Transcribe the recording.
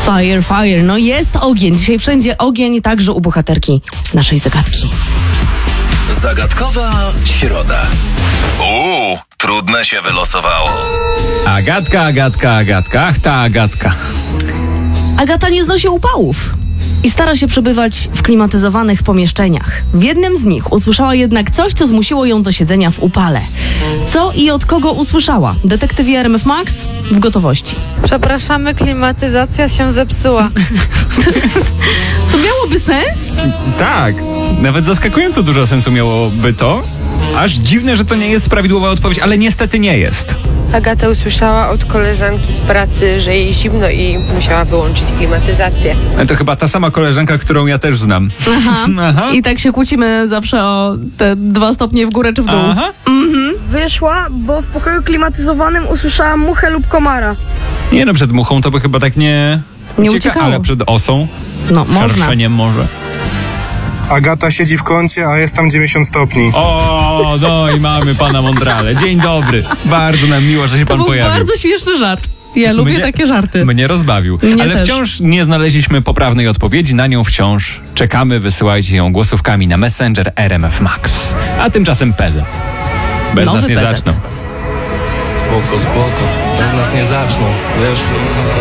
Fire, fire. No jest ogień. Dzisiaj wszędzie ogień, także u bohaterki naszej zagadki. Zagadkowa środa. Trudne się wylosowało. Agatka, ach ta Agatka. Agata nie znosi upałów i stara się przebywać w klimatyzowanych pomieszczeniach. W jednym z nich usłyszała jednak coś, co zmusiło ją do siedzenia w upale. Co i od kogo usłyszała? Detektywie RMF Max w gotowości. Przepraszamy, klimatyzacja się zepsuła. To miałoby sens? Tak, nawet zaskakująco dużo sensu miałoby to. Aż dziwne, że to nie jest prawidłowa odpowiedź, ale niestety nie jest. Agata usłyszała od koleżanki z pracy, że jej zimno i musiała wyłączyć klimatyzację. To chyba ta sama koleżanka, którą ja też znam. Aha. I tak się kłócimy zawsze o te 2 stopnie w górę czy w dół. Aha. Wyszła, bo w pokoju klimatyzowanym usłyszałam muchę lub komara. Nie no, przed muchą to by chyba tak nie uciekało. ale przed osą, No, można. harszeniem może. Agata siedzi w kącie, a jest tam 90 stopni. O, no i mamy pana Mondrale. Dzień dobry. Bardzo nam miło, że się To pan był pojawił. bardzo śmieszny żart. Ja lubię takie żarty. Mnie rozbawił. Mnie Ale też. wciąż nie znaleźliśmy poprawnej odpowiedzi. Na nią wciąż czekamy. Wysyłajcie ją głosówkami na Messenger RMF Max. A tymczasem PZ. Bez Nowy nas nie PZ. zaczną. Spoko, bez nas nie zaczną, wiesz.